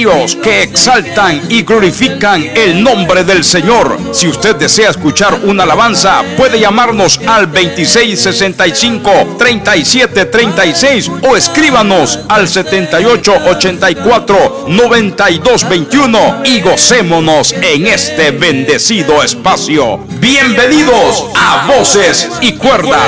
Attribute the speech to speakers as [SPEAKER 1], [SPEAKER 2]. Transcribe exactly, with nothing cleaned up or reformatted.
[SPEAKER 1] tríos que exaltan y glorifican el nombre del Señor. Si usted desea escuchar una alabanza, puede llamarnos al veintiséis sesenta y cinco, treinta y siete treinta y seis o escríbanos al setenta y ocho ochenta y cuatro, noventa y dos veintiuno y gocémonos en este bendecido espacio. Bienvenidos a Voces y Cuerdas.